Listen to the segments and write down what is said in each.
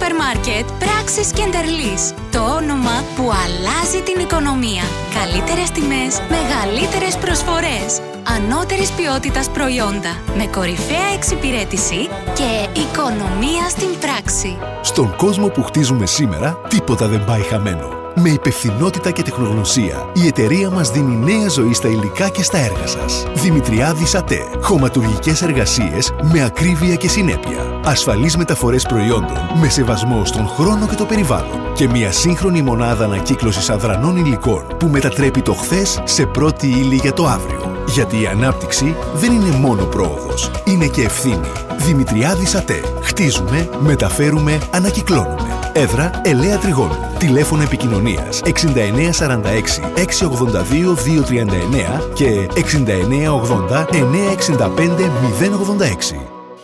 σούπερ μάρκετ Πράξεις Κεντερλής. Το όνομα που αλλάζει την οικονομία. Καλύτερες τιμές, μεγαλύτερες προσφορές. Ανώτερης ποιότητας προϊόντα. Με κορυφαία εξυπηρέτηση και οικονομία στην πράξη. Στον κόσμο που χτίζουμε σήμερα, τίποτα δεν πάει χαμένο. Με υπευθυνότητα και τεχνογνωσία, η εταιρεία μας δίνει νέα ζωή στα υλικά και στα έργα σας. Δημητριάδης ΑΤΕ. Χωματουργικές εργασίες με ακρίβεια και συνέπεια. Ασφαλείς μεταφορές προϊόντων με σεβασμό στον χρόνο και το περιβάλλον. Και μια σύγχρονη μονάδα ανακύκλωσης αδρανών υλικών που μετατρέπει το χθες σε πρώτη ύλη για το αύριο. Γιατί η ανάπτυξη δεν είναι μόνο πρόοδος, είναι και ευθύνη. Δημητριάδης ΑΤΕ. Χτίζουμε, μεταφέρουμε, ανακυκλώνουμε. Έδρα Ελαία Τριγώνου. Τηλέφωνο επικοινωνίας 6946 682 239 και 6980 965 086.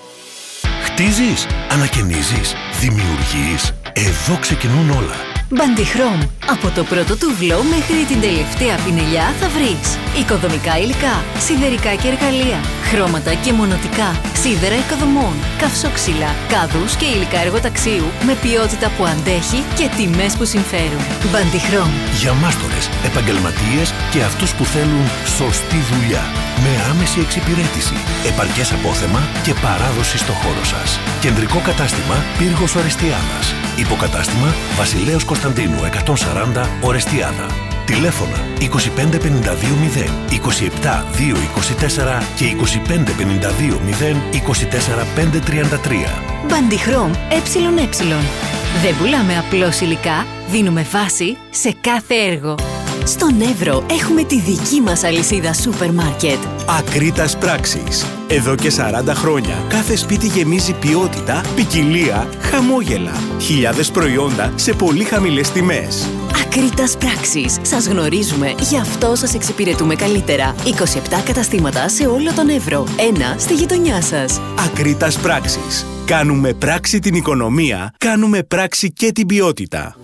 Χτίζεις, ανακαινίζεις, δημιουργείς. Εδώ ξεκινούν όλα. Μπαντιχρώμ. Από το πρώτο τουβλό μέχρι την τελευταία πινελιά θα βρεις οικοδομικά υλικά, σιδερικά και εργαλεία, χρώματα και μονοτικά, σίδερα οικοδομών, καυσόξυλα, κάδους και υλικά εργοταξίου με ποιότητα που αντέχει και τιμές που συμφέρουν. Μπαντιχρώμ. Για μάστορες, επαγγελματίες και αυτούς που θέλουν σωστή δουλειά. Με άμεση εξυπηρέτηση, επαρκές απόθεμα και παράδοση στο χώρο σας. Κεντρικό κατάστημα Πύργος Ορεστιάδας. Υποκατάστημα Βασιλέως Κωνσταντίνου 140 Ορεστιάδα. Τηλέφωνα 25 52 0, 27 224 και 25 52 0, 24 533. Μπαντιχρώμ ΕΕ. Δεν πουλάμε απλώς υλικά, δίνουμε βάση σε κάθε έργο. Στον Εύρο έχουμε τη δική μας αλυσίδα σούπερ μάρκετ. Ακρίτας Πράξεις. Εδώ και 40 χρόνια κάθε σπίτι γεμίζει ποιότητα, ποικιλία, χαμόγελα. Χιλιάδες προϊόντα σε πολύ χαμηλές τιμές. Ακρίτας Πράξεις. Σας γνωρίζουμε, γι' αυτό σας εξυπηρετούμε καλύτερα. 27 καταστήματα σε όλο τον Εύρο. Ένα στη γειτονιά σας. Ακρίτας Πράξεις. Κάνουμε πράξη την οικονομία, κάνουμε πράξη και την ποιότητα.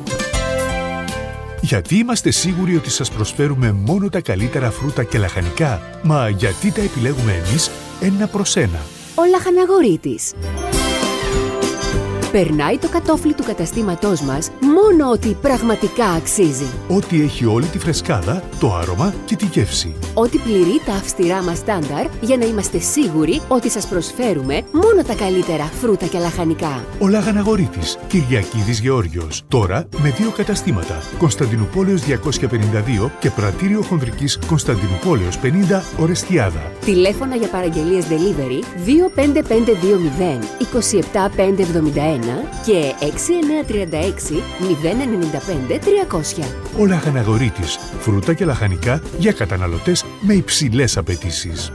Γιατί είμαστε σίγουροι ότι σας προσφέρουμε μόνο τα καλύτερα φρούτα και λαχανικά? Μα γιατί τα επιλέγουμε εμείς ένα προς ένα? Ο Λαχαναγορίτης. Περνάει το κατόφλι του καταστήματός μας μόνο ότι πραγματικά αξίζει. Ό,τι έχει όλη τη φρεσκάδα, το άρωμα και τη γεύση. Ό,τι πληρεί τα αυστηρά μας στάνταρ για να είμαστε σίγουροι ότι σας προσφέρουμε μόνο τα καλύτερα φρούτα και λαχανικά. Ο Λαχαναγορίτης, Κυριακίδης Γεώργιος. Τώρα με 2 καταστήματα. Κωνσταντινούπολεως 252 και Πρατήριο Χονδρικής Κωνσταντινούπολεως 50 Ορεστιάδα. Τηλέφωνα για παραγγελίες delivery 25520 27571 και 6936 095 300. Ο Λαχαναγορίτης, φρούτα και λαχανικά για καταναλωτές με υψηλές απαιτήσεις.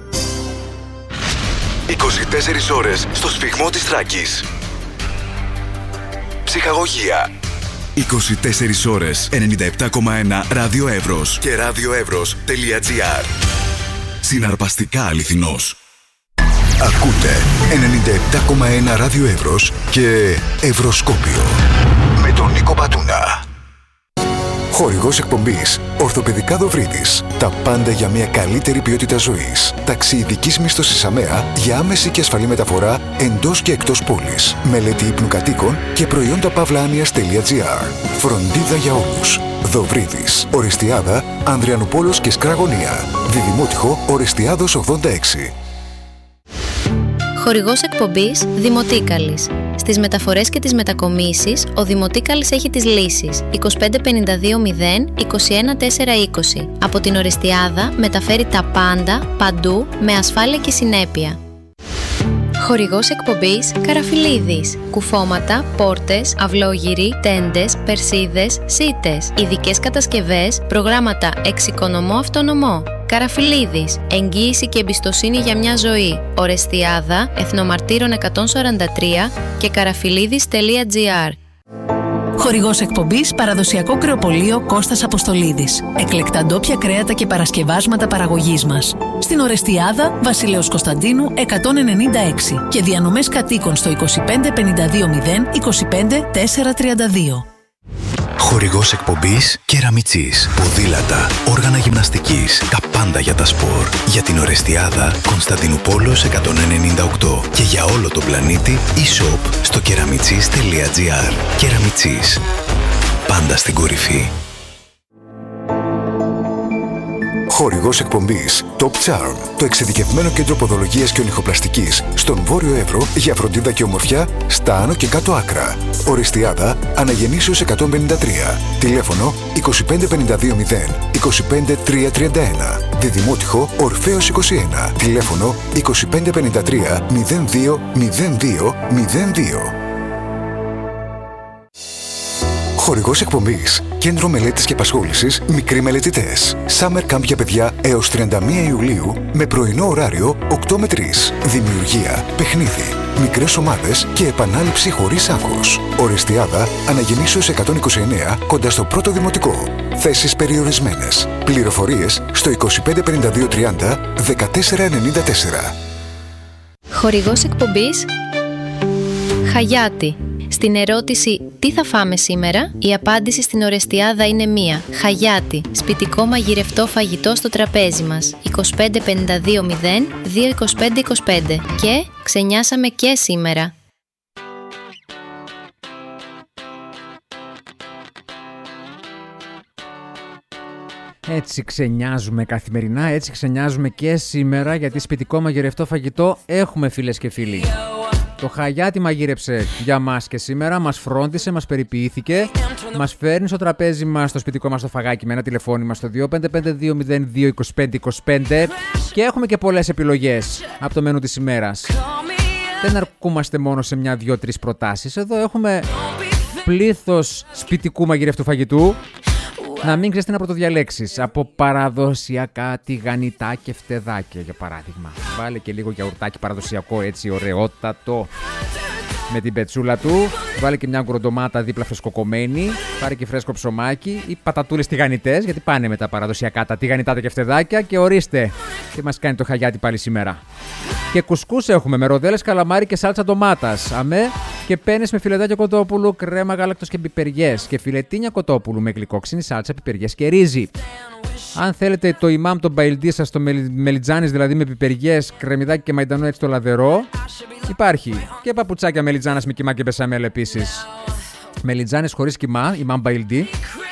24 ώρες στο σφυγμό της Θράκης. Ψυχαγωγία. 24 ώρες 97,1 Ράδιο Εύρος και radioevros.gr. Συναρπαστικά αληθινός. Ακούτε 97,1 Ράδιο Εύρος και Ευρωσκόπιο με τον Νίκο Πατούνα. Χορηγός εκπομπής Ορθοπαιδικά Δοβρίδης. Τα πάντα για μια καλύτερη ποιότητα ζωής. Ταξιειδικής μίσθωσης ΑΜΕΑ για άμεση και ασφαλή μεταφορά εντός και εκτός πόλης. Μελέτη ύπνου κατοίκων και προϊόντα pavlanias.gr. Φροντίδα για όλους. Δοβρίδης. Ορεστιάδα, Ανδριανουπόλος και Σκραγωνία. Διδημότυχο Ορεστιάδος 86. Χορηγός εκπομπής Δημοτίκαλης. Στις μεταφορές και τις μετακομίσεις, ο Δημοτίκαλης έχει τις λύσεις 2552 0 21 420. Από την Ορεστιάδα μεταφέρει τα πάντα, παντού, με ασφάλεια και συνέπεια. Χορηγός εκπομπής Καραφιλίδης. Κουφώματα, πόρτες, αυλόγυροι, τέντες, περσίδες, σίτες, ειδικές κατασκευές, προγράμματα εξοικονομώ αυτονομώ. Καραφιλίδης. Εγγύηση και εμπιστοσύνη για μια ζωή. Ορεστιάδα, Εθνομαρτύρων 143 και καραφιλίδης.gr. Χορηγός εκπομπής Παραδοσιακό Κρεοπωλείο Κώστας Αποστολίδης. Εκλεκτά ντόπια κρέατα και παρασκευάσματα παραγωγής μας. Στην Ορεστιάδα, Βασιλέως Κωνσταντίνου 196 και διανομές κατοίκων στο 25 52 0 25 432. Χορηγός εκπομπής Κεραμιτσής. Ποδήλατα, όργανα γυμναστικής, τα πάντα για τα σπορ. Για την Ορεστιάδα, Κωνσταντινούπολος 198. Και για όλο τον πλανήτη, e-shop στο κεραμιτσής.gr. Κεραμιτσής. Πάντα στην κορυφή. Χορηγός εκπομπής Top Charm, το εξειδικευμένο κέντρο ποδολογίας και ονυχοπλαστικής στον Βόρειο Εύρο για φροντίδα και ομορφιά στα άνω και κάτω άκρα. Ορεστιάδα, Αναγεννήσεως 153. Τηλέφωνο 25520 25331. Διδημότυχο Ορφέως 21. Τηλέφωνο 2553 020202. Χορηγός εκπομπής Κέντρο Μελέτης και Απασχόλησης Μικροί Μελετητές. Summer Camp για παιδιά έως 31 Ιουλίου με πρωινό ωράριο 8 με 3. Δημιουργία, παιχνίδι, μικρές ομάδες και επανάληψη χωρίς άγχος. Ορεστιάδα, Αναγεννήσεως 129 κοντά στο πρώτο δημοτικό. Θέσεις περιορισμένες. Πληροφορίες στο 255230 1494. Χορηγός εκπομπής Χαγιάτι. Στην ερώτηση «Τι θα φάμε σήμερα?» η απάντηση στην Ορεστιάδα είναι μία. Χαγιάτι. Σπιτικό μαγειρευτό φαγητό στο τραπέζι μας. 2552 22525. Και ξενιάσαμε και σήμερα. Έτσι ξενιάζουμε καθημερινά, έτσι ξενιάζουμε και σήμερα, γιατί σπιτικό μαγειρευτό φαγητό έχουμε, φίλες και φίλοι. Το Χαγιάτι μαγείρεψε για μας και σήμερα, μας φρόντισε, μας περιποιήθηκε, μας φέρνει στο τραπέζι μας, στο σπιτικό μας το φαγάκι με ένα τηλεφώνημα στο 2552022525 και έχουμε και πολλές επιλογές από το μενού της ημέρας. Δεν αρκούμαστε μόνο σε μια, δύο, τρεις προτάσεις. Εδώ έχουμε πλήθος σπιτικού μαγειρευτού φαγητού. Να μην ξέρεις τι να πρωτοδιαλέξεις. Από παραδοσιακά τηγανιτά και φτεδάκια, για παράδειγμα. Βάλε και λίγο γιαουρτάκι παραδοσιακό, έτσι ωραιότατο, με την πετσούλα του. Βάλε και μια γκροντομάτα δίπλα φρεσκοκομμένη. Πάρε και φρέσκο ψωμάκι ή πατατούλες τηγανιτές, γιατί πάνε με τα παραδοσιακά τα τηγανιτά και φτεδάκια. Και ορίστε, τι μας κάνει το Χαγιάτι πάλι σήμερα. Και κουσκούς έχουμε με ροδέλες, καλαμάρι και σάλτσα ντομάτας. Αμέ. Και πένες με φιλετάκια κοτόπουλου, κρέμα γάλακτος και πιπεριές. Και φιλετίνια κοτόπουλου με γλυκόξινη σάλτσα, πιπεριές και ρύζι. Αν θέλετε το ημάμ τον μπαϊλντί σας, το μελιτζάνης δηλαδή με πιπεριές, κρεμμυδάκι και μαϊντανό έτσι το λαδερό, υπάρχει. Και παπουτσάκια μελιτζάνας με κιμά και μπεσαμέλ επίσης. Μελιτζάνες χωρίς κιμά, ημάμ μπαϊλντί.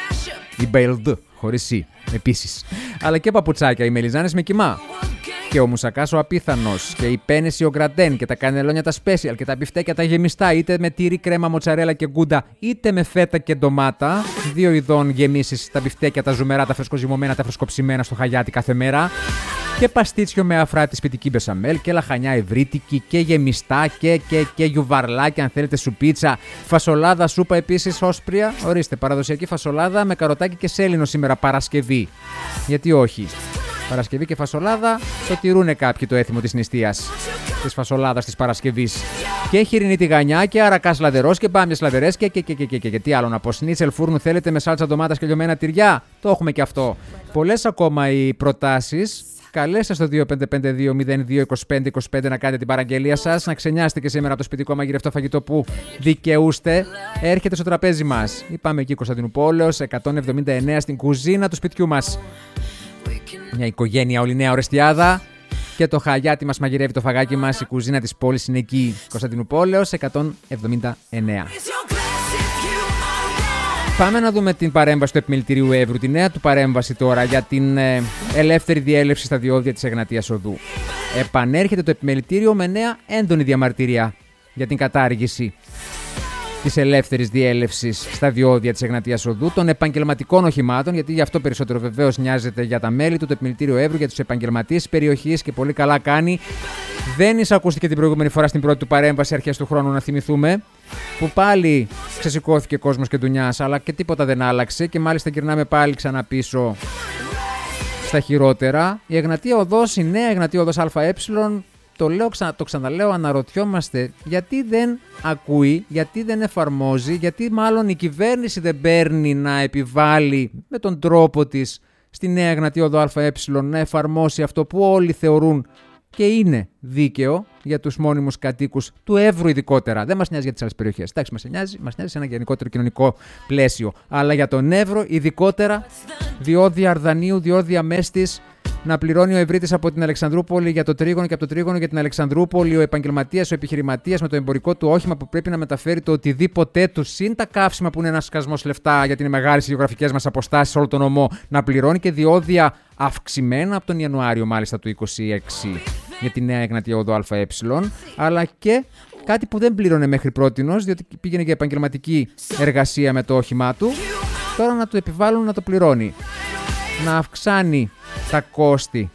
Η μπαϊλντ χωρίς σι επίσης. Αλλά και παπουτσάκια, οι μελιτζάνες με κιμά. Και ο μουσακάς ο απίθανος, και οι πένες οι ο γκραντέν, και τα κανελόνια τα special, και τα μπιφτέκια τα γεμιστά, είτε με τυρί, κρέμα, μοτσαρέλα και γκούντα, είτε με φέτα και ντομάτα. Δύο ειδών γεμίσεις, τα μπιφτέκια, τα ζουμερά, τα φρεσκοζυμωμένα, τα φρεσκοψημένα στο Χαγιάτι κάθε μέρα. Και παστίτσιο με αφράτη σπιτική μπεσαμέλ, και λαχανιά ευρύτικη, και γεμιστά, και γιουβαρλάκια, αν θέλετε σουπίτσα. Φασολάδα, σούπα επίσης όσπρια. Ορίστε, παραδοσιακή φασολάδα με καροτάκι και σέλινο σήμερα Παρασκευή. Γιατί όχι. Παρασκευή και φασολάδα το τηρούνε κάποιοι το έθιμο της νηστείας, της φασολάδας της Παρασκευής. Και χοιρινή τηγανιά και αρακάς λαδερός και μπάμιες λαδερές και τι άλλο να πω. Σνίτσελ φούρνου θέλετε με σάλτσα ντομάτας και λιωμένα τυριά? Το έχουμε και αυτό. Πολλές ακόμα οι προτάσεις. Καλέστε στο 2552022525 να κάνετε την παραγγελία σας, να ξενιάσετε και σήμερα το σπιτικό μαγειρευτό φαγητό που δικαιούστε. Έρχεται στο τραπέζι μας. Είπαμε εκεί Κωνσταντινούπολεως 179 στην κουζίνα του σπιτιού μας. Μια οικογένεια όλη νέα Ορεστιάδα και το Χαγιάτι μας μαγειρεύει το φαγάκι μας. Η κουζίνα της πόλης είναι εκεί, Κωνσταντινούπολεως 179. Πάμε να δούμε την παρέμβαση του Επιμελητηρίου Εύρου, τη νέα του παρέμβαση τώρα για την ελεύθερη διέλευση στα διόδια της Εγνατίας Οδού. Επανέρχεται το Επιμελητήριο με νέα έντονη διαμαρτυρία για την κατάργηση της ελεύθερης διέλευσης στα διόδια της Εγνατίας Οδού των επαγγελματικών οχημάτων, γιατί γι' αυτό περισσότερο βεβαίως νοιάζεται για τα μέλη του το Επιμελητήριο Εύρου, για τους επαγγελματίες της περιοχής, και πολύ καλά κάνει. Δεν εισακούστηκε την προηγούμενη φορά στην πρώτη του παρέμβαση αρχές του χρόνου, να θυμηθούμε, που πάλι ξεσηκώθηκε κόσμος και ντουνιάς, αλλά και τίποτα δεν άλλαξε και μάλιστα γυρνάμε πάλι ξανά πίσω στα χειρότερα. Η Εγνατία Οδός, η νέα Εγνατία Οδός ΑΕ, το ξαναλέω, αναρωτιόμαστε γιατί δεν ακούει, γιατί δεν εφαρμόζει, γιατί μάλλον η κυβέρνηση δεν παίρνει να επιβάλλει με τον τρόπο της στη νέα Εγνατία Οδό ΑΕ να εφαρμόσει αυτό που όλοι θεωρούν και είναι δίκαιο για τους μόνιμους κατοίκους του Εύρου ειδικότερα. Δεν μας νοιάζει για τις άλλες περιοχές. Εντάξει, μας νοιάζει σε ένα γενικότερο κοινωνικό πλαίσιο. Αλλά για τον Εύρο ειδικότερα, διόδια Αρδανίου, διόδια Μέστης, να πληρώνει ο Ευρύτης από την Αλεξανδρούπολη για το Τρίγωνο και από το Τρίγωνο για την Αλεξανδρούπολη, ο επαγγελματίας, ο επιχειρηματίας με το εμπορικό του όχημα που πρέπει να μεταφέρει το οτιδήποτε του, συν τα καύσιμα που είναι ένας σκασμός λεφτά γιατί είναι μεγάλες οι γεωγραφικές μας αποστάσεις σε όλο τον νομό, να πληρώνει και διόδια αυξημένα από τον Ιανουάριο μάλιστα του 2026 για τη νέα Εγνατία Οδό ΑΕ, αλλά και κάτι που δεν πλήρωνε μέχρι πρότινος, διότι πήγαινε για επαγγελματική εργασία με το όχημά του, τώρα να του επιβάλλουν να το πληρώνει. Να αυξάνει τα κόστη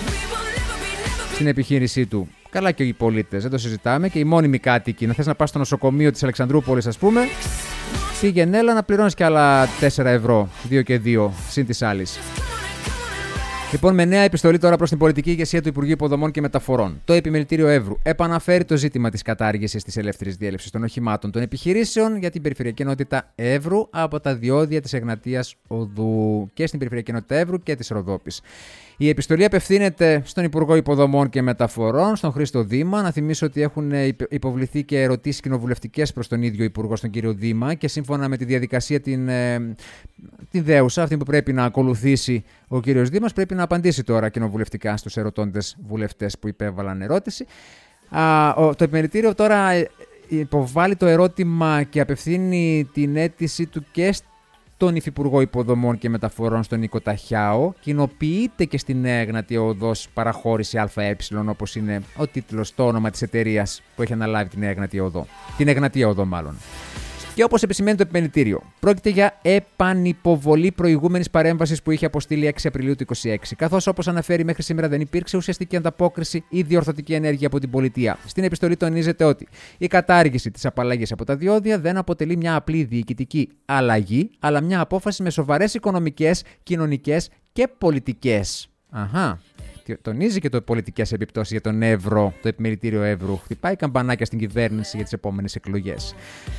στην επιχείρησή του. Καλά και οι πολίτες, δεν το συζητάμε. Και οι μόνιμοι κάτοικοι. Να θες να πας στο νοσοκομείο της Αλεξανδρούπολης, ας πούμε, πήγαινε έλα να πληρώνεις και άλλα 4 ευρώ, 2 και 2, συν της άλλης. Λοιπόν, με νέα επιστολή τώρα προς την πολιτική ηγεσία του Υπουργείου Υποδομών και Μεταφορών, το Επιμελητήριο Εύρου επαναφέρει το ζήτημα της κατάργησης της ελεύθερης διέλευσης των οχημάτων των επιχειρήσεων για την Περιφερειακή Ενότητα Εύρου από τα διόδια της Εγνατίας Οδού και στην Περιφερειακή Ενότητα Εύρου και της Ροδόπης. Η επιστολή απευθύνεται στον Υπουργό Υποδομών και Μεταφορών, στον Χρήστο Δήμα. Να θυμίσω ότι έχουν υποβληθεί και ερωτήσεις κοινοβουλευτικές προς τον ίδιο Υπουργό, στον κύριο Δήμα, και σύμφωνα με τη διαδικασία την δέουσα, αυτή που πρέπει να ακολουθήσει ο κύριος Δήμας, πρέπει να απαντήσει τώρα κοινοβουλευτικά στους ερωτώντες βουλευτές που υπέβαλαν ερώτηση. Το Επιμελητήριο τώρα υποβάλλει το ερώτημα και απευθύνει την αίτηση του και τον Υφυπουργό Υποδομών και Μεταφορών, στον Νίκο Ταχιάο. Κοινοποιείται και στη νέα Εγνατία Οδός παραχώρηση ΑΕ, όπως είναι ο τίτλος, το όνομα της εταιρείας που έχει αναλάβει τη νέα Εγνατία Οδό. Την Εγνατία Οδό, μάλλον. Και όπως επισημαίνει το Επιμελητήριο, πρόκειται για επανυποβολή προηγούμενης παρέμβασης που είχε αποστείλει 6 Απριλίου του 2026, καθώς όπως αναφέρει μέχρι σήμερα δεν υπήρξε ουσιαστική ανταπόκριση ή διορθωτική ενέργεια από την πολιτεία. Στην επιστολή τονίζεται ότι η κατάργηση της απαλλαγής από τα διόδια δεν αποτελεί μια απλή διοικητική αλλαγή, αλλά μια απόφαση με σοβαρές οικονομικές, κοινωνικές και πολιτικές. Αχα. Τονίζει και το πολιτικές επιπτώσεις για τον Εύρο, το Επιμελητήριο Εύρου. Χτυπάει καμπανάκια στην κυβέρνηση για τις επόμενες εκλογές.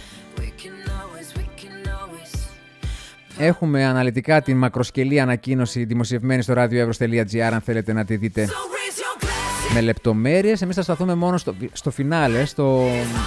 Έχουμε αναλυτικά την μακροσκελή ανακοίνωση δημοσιευμένη στο radioevros.gr, αν θέλετε να τη δείτε με λεπτομέρειες. Εμείς θα σταθούμε μόνο στο φινάλε, στο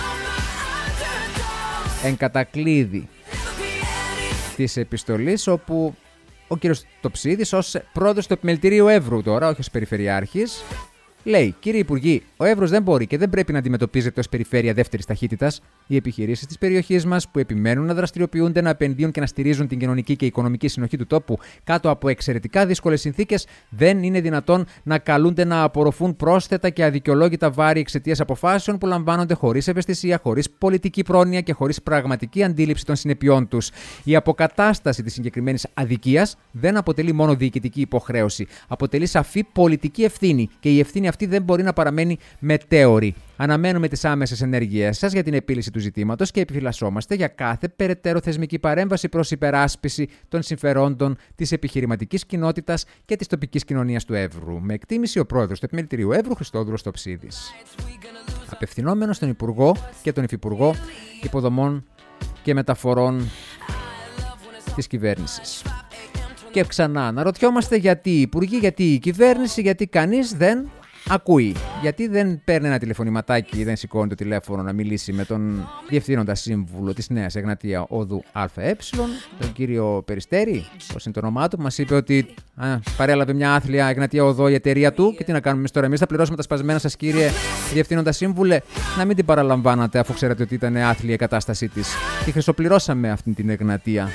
εγκατακλείδη της επιστολής, όπου ο κύριος Τοψίδης, ως πρόεδρος του Επιμελητηρίου Εύρου τώρα, όχι ως περιφερειάρχης, λέει: Κύριε Υπουργοί, ο Εύρος δεν μπορεί και δεν πρέπει να αντιμετωπίζεται ως περιφέρεια δεύτερης ταχύτητας. Οι επιχειρήσεις της περιοχής μας που επιμένουν να δραστηριοποιούνται, να επενδύουν και να στηρίζουν την κοινωνική και οικονομική συνοχή του τόπου κάτω από εξαιρετικά δύσκολες συνθήκες, δεν είναι δυνατόν να καλούνται να απορροφούν πρόσθετα και αδικαιολόγητα βάρη εξαιτίας αποφάσεων που λαμβάνονται χωρίς ευαισθησία, χωρίς πολιτική πρόνοια και χωρίς πραγματική αντίληψη των συνεπειών τους. Η αποκατάσταση της συγκεκριμένης αδικίας δεν αποτελεί μόνο διοικητική υποχρέωση. Αποτελεί σαφή πολιτική ευθύνη και η ευθύνη αυτή δεν μπορεί να παραμένει μετέωρη. Αναμένουμε τις άμεσες ενέργειές σας για την επίλυση του ζητήματος και επιφυλασσόμαστε για κάθε περαιτέρω θεσμική παρέμβαση προς υπεράσπιση των συμφερόντων της επιχειρηματικής κοινότητας και της τοπικής κοινωνίας του Εύρου. Με εκτίμηση, ο πρόεδρος του Επιμελητηρίου Εύρου, Χριστόδουλος Τοψίδης. Απευθυνόμενος στον Υπουργό και τον Υφυπουργό Υποδομών και Μεταφορών της κυβέρνησης. Και ξανά αναρωτιόμαστε γιατί οι υπουργοί, γιατί η κυβέρνηση, γιατί κανείς δεν ακούει. Γιατί δεν παίρνει ένα τηλεφωνηματάκι, δεν σηκώνει το τηλέφωνο να μιλήσει με τον διευθύνοντα σύμβουλο της νέας Εγνατία Οδού ΑΕ, τον κύριο Περιστέρη, πώς είναι το όνομά του, που μας είπε ότι παρέλαβε μια άθλια Εγνατία Οδό η εταιρεία του. Και τι να κάνουμε εμείς τώρα? Εμείς θα πληρώσουμε τα σπασμένα σας, κύριε διευθύνοντα σύμβουλε, να μην την παραλαμβάνατε, αφού ξέρετε ότι ήταν άθλια η κατάστασή της. Τη χρυσοπληρώσαμε αυτή την Εγνατία.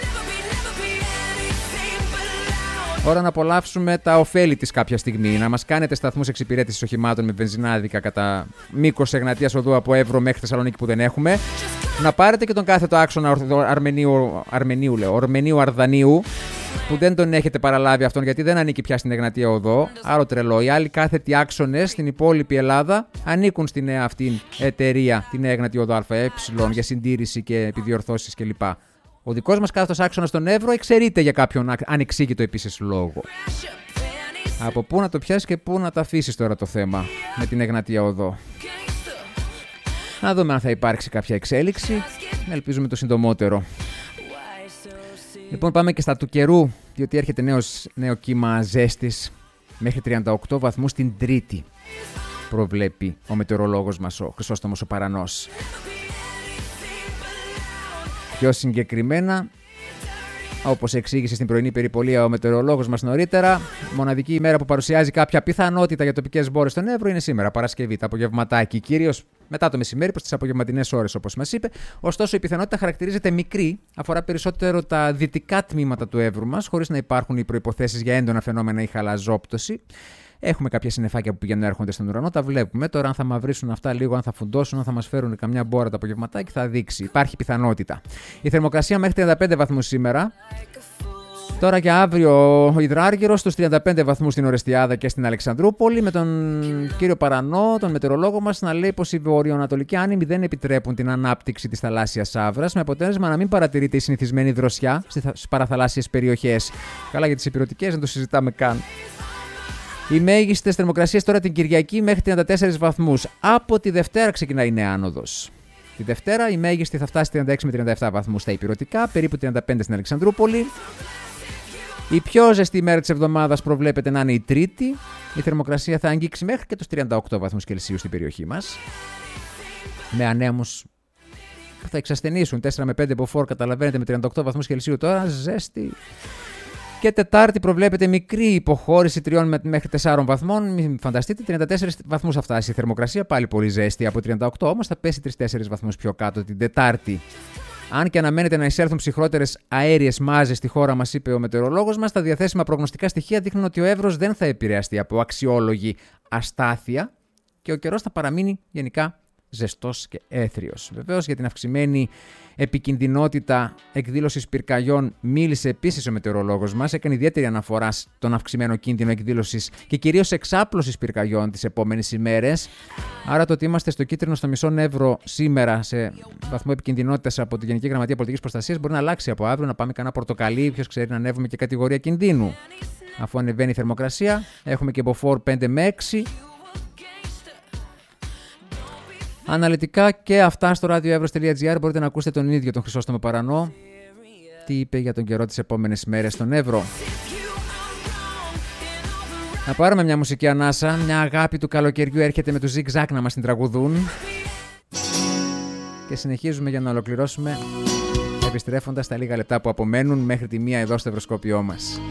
Ώρα να απολαύσουμε τα ωφέλη της κάποια στιγμή. Να μας κάνετε σταθμούς εξυπηρέτησης οχημάτων με βενζινάδικα κατά μήκος Εγνατίας Οδού από Εύρο μέχρι Θεσσαλονίκη που δεν έχουμε. Να πάρετε και τον κάθετο άξονα Ορμενίου-Αρδανίου που δεν τον έχετε παραλάβει αυτόν, γιατί δεν ανήκει πια στην Εγνατία Οδό. Άλλο τρελό. Οι άλλοι κάθετοι άξονες στην υπόλοιπη Ελλάδα ανήκουν στην νέα αυτή εταιρεία, την νέα Εγνατία Οδό ΑΕ, για συντήρηση και επιδιορθώσεις κλπ. Ο δικός μας κάθετος άξονας στον Εύρο εξαιρείται για κάποιον ανεξήγητο επίσης λόγο. Από πού να το πιάσεις και πού να το αφήσεις τώρα το θέμα με την Εγνατία Οδό. Να δούμε αν θα υπάρξει κάποια εξέλιξη. Ελπίζουμε το συντομότερο. Λοιπόν, πάμε και στα του καιρού, διότι έρχεται νέο κύμα ζέστης μέχρι 38 βαθμούς την Τρίτη. προβλέπει ο μετεωρολόγος μας, ο Χρυσόστομος ο Παρανός. Πιο συγκεκριμένα, όπως εξήγησε στην πρωινή περιπολία ο μετεωρολόγος μας νωρίτερα, μοναδική ημέρα που παρουσιάζει κάποια πιθανότητα για τοπικές μπόρες στον Εύρο είναι σήμερα, Παρασκευή, το απογευματάκι, κυρίως μετά το μεσημέρι προς τις απογευματινές ώρες, όπως μας είπε. Ωστόσο, η πιθανότητα χαρακτηρίζεται μικρή, αφορά περισσότερο τα δυτικά τμήματα του Εύρου μας, χωρίς να υπάρχουν οι προϋποθέσεις για έντονα φαινόμενα ή χαλαζόπτωση. Έχουμε κάποια συννεφάκια που πηγαίνουν έρχονται στον ουρανό, τα βλέπουμε. Τώρα, αν θα μαυρίσουν αυτά λίγο, αν θα φουντώσουν, αν θα μας φέρουν καμιά μπόρα το απογευματάκι, θα δείξει. Υπάρχει πιθανότητα. Η θερμοκρασία μέχρι 35 βαθμούς σήμερα. Τώρα και αύριο ο υδράργυρος στους 35 βαθμούς στην Ορεστιάδα και στην Αλεξανδρούπολη, με τον κύριο Παρανό, τον μετεωρολόγο μας, να λέει πως οι βορειοανατολικοί άνεμοι δεν επιτρέπουν την ανάπτυξη της θαλάσσιας άβρας, με αποτέλεσμα να μην παρατηρείται η συνηθισμένη δροσιά στις παραθαλάσσιες περιοχές. Καλά, για τις ηπειρωτικές δεν το συζητάμε καν. Οι μέγιστες θερμοκρασίες τώρα την Κυριακή μέχρι 34 βαθμούς. Από τη Δευτέρα ξεκινάει η νέα άνοδος. Τη Δευτέρα η μέγιστη θα φτάσει 36 με 37 βαθμούς στα ηπειρωτικά, περίπου 35 στην Αλεξανδρούπολη. Η πιο ζεστή ημέρα της εβδομάδας προβλέπεται να είναι η Τρίτη. Η θερμοκρασία θα αγγίξει μέχρι και τους 38 βαθμούς Κελσίου στην περιοχή μας. Με ανέμους που θα εξασθενήσουν 4 με 5 μποφόρ, καταλαβαίνετε, με 38 βαθμούς Κελσίου τώρα, ζέστη. Και Τετάρτη προβλέπεται μικρή υποχώρηση 3 μέχρι 4 βαθμών. Μην φανταστείτε, 34 βαθμούς θα φτάσει η θερμοκρασία, πάλι πολύ ζέστη. Από 38 όμως θα πέσει 3-4 βαθμούς πιο κάτω την Τετάρτη. Αν και αναμένεται να εισέλθουν ψυχρότερες αέριες μάζες στη χώρα μας, είπε ο μετεωρολόγος μας, τα διαθέσιμα προγνωστικά στοιχεία δείχνουν ότι ο Εύρος δεν θα επηρεαστεί από αξιόλογη αστάθεια και ο καιρός θα παραμείνει γενικά ζεστός και έθριος. Βεβαίως, για την αυξημένη επικινδυνότητα εκδήλωσης πυρκαγιών μίλησε επίσης ο μετεωρολόγος μας, έκανε ιδιαίτερη αναφορά στον αυξημένο κίνδυνο εκδήλωσης και κυρίως εξάπλωσης πυρκαγιών τις επόμενες ημέρες. Άρα το ότι είμαστε στο κίτρινο στο μισό Εύρο σήμερα σε βαθμό επικινδυνότητας από τη Γενική Γραμματεία Πολιτικής Προστασίας μπορεί να αλλάξει από αύριο, να πάμε κανένα πορτοκαλί, ποιος ξέρει, να ανέβουμε και κατηγορία κινδύνου. Αφού ανεβαίνει η θερμοκρασία, έχουμε και μποφόρ 5 με 6. Αναλυτικά και αυτά στο radioevros.gr μπορείτε να ακούσετε τον ίδιο τον Χρυσόστομο Παρανό. Τι είπε για τον καιρό τις επόμενες μέρες στον Εύρο. Να πάρουμε μια μουσική ανάσα. Μια αγάπη του καλοκαιριού έρχεται με τους Zig Zag να μας την τραγουδούν. Και συνεχίζουμε για να ολοκληρώσουμε, επιστρέφοντας τα λίγα λεπτά που απομένουν μέχρι τη 1 εδώ στο ευρωσκόπιό μας.